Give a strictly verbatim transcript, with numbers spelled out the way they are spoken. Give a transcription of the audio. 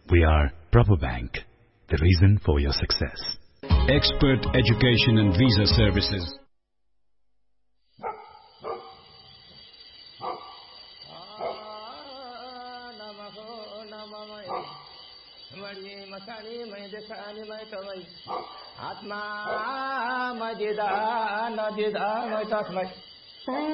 We are Proper Bank, the reason for your success. Expert education and visa services. Atma majida nadida